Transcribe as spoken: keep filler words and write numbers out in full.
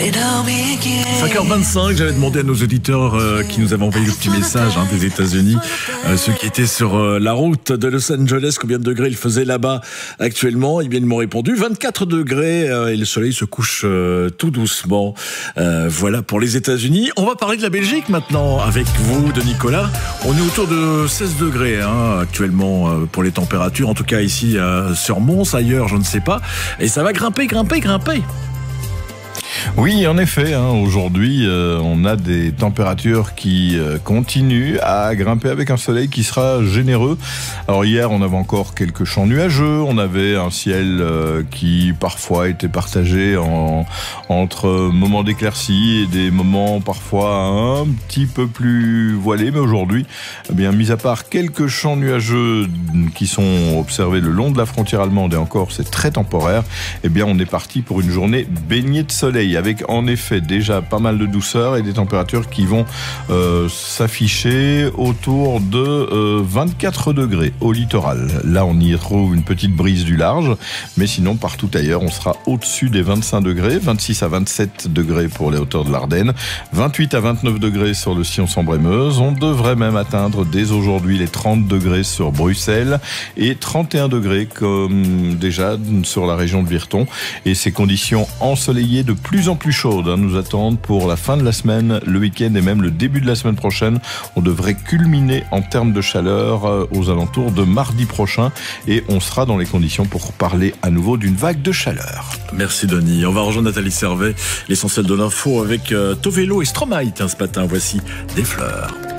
cinq heures vingt-cinq, j'avais demandé à nos auditeurs euh, qui nous avaient envoyé le petit message hein, des États-Unis, euh, ceux qui étaient sur euh, la route de Los Angeles, combien de degrés il faisait là-bas actuellement. Eh bien, ils m'ont répondu vingt-quatre degrés euh, et le soleil se couche euh, tout doucement. Euh, voilà pour les États-Unis. On va parler de la Belgique maintenant avec vous, de Nicolas. On est autour de seize degrés hein, actuellement euh, pour les températures, en tout cas ici euh, sur Mons, ailleurs je ne sais pas. Et ça va grimper, grimper, grimper. Oui, en effet, hein, aujourd'hui, euh, on a des températures qui euh, continuent à grimper avec un soleil qui sera généreux. Alors hier, on avait encore quelques champs nuageux, on avait un ciel euh, qui parfois était partagé en, entre moments d'éclaircie et des moments parfois un petit peu plus voilés. Mais aujourd'hui, eh bien, mis à part quelques champs nuageux qui sont observés le long de la frontière allemande, et encore c'est très temporaire, eh bien, on est parti pour une journée baignée de soleil, avec en effet déjà pas mal de douceur et des températures qui vont euh, s'afficher autour de euh, vingt-quatre degrés au littoral. Là, on y trouve une petite brise du large, mais sinon, partout ailleurs, on sera au-dessus des vingt-cinq degrés, vingt-six à vingt-sept degrés pour les hauteurs de l'Ardenne, vingt-huit à vingt-neuf degrés sur le Sion-Sambre-et-Meuse. On devrait même atteindre dès aujourd'hui les trente degrés sur Bruxelles et trente et un degrés comme déjà sur la région de Virton. Et ces conditions ensoleillées de plus en plus chaudes hein, nous attendent pour la fin de la semaine, le week-end et même le début de la semaine prochaine. On devrait culminer en termes de chaleur euh, aux alentours de mardi prochain et on sera dans les conditions pour parler à nouveau d'une vague de chaleur. Merci Denis. On va rejoindre Nathalie Servet, l'essentiel de l'info avec euh, Tovelo et Stromae hein, ce matin. Voici des fleurs.